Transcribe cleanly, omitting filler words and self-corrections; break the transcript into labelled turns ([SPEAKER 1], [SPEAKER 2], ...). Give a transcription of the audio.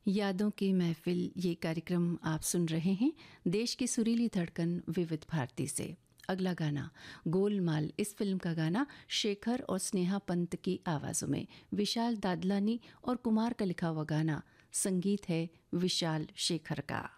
[SPEAKER 1] यादों की महफिल ये कार्यक्रम आप सुन रहे हैं देश की सुरीली धड़कन विविध भारती से। अगला गाना गोलमाल, इस फिल्म का गाना शेखर और स्नेहा पंत की आवाज़ों में, विशाल दादलानी और कुमार का लिखा हुआ गाना, संगीत है विशाल शेखर का।